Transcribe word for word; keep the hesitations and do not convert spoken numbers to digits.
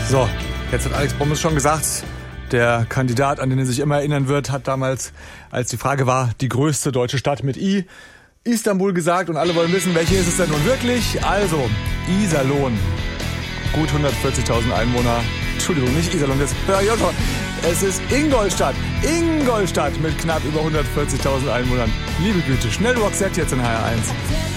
So, jetzt hat Alex Bommes schon gesagt, der Kandidat, an den er sich immer erinnern wird, hat damals, als die Frage war, die größte deutsche Stadt mit I, Istanbul gesagt, und alle wollen wissen, welche ist es denn nun wirklich? Also, Iserlohn. Gut hundertvierzigtausend Einwohner. Entschuldigung, nicht Iserlohn, das es ist Ingolstadt. Ingolstadt mit knapp über hundertvierzigtausend Einwohnern. Liebe Güte, schnell Roxette jetzt in H R eins.